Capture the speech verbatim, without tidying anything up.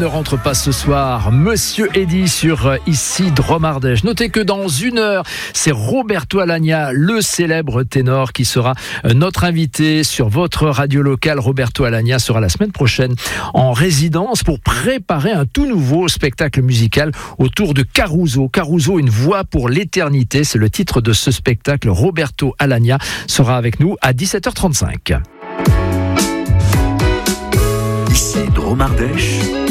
rentre pas ce soir. Monsieur Eddy sur Ici Dromardèche. Notez que dans une heure, c'est Roberto Alagna, le célèbre ténor, qui sera notre invité sur votre radio locale. Roberto Alagna sera la semaine prochaine en résidence pour préparer un tout nouveau spectacle musical autour de Caruso. Caruso, une voix pour l'éternité. C'est le titre de ce spectacle. Roberto Alagna sera avec nous à dix-sept heures trente-cinq. Ici Dromardèche.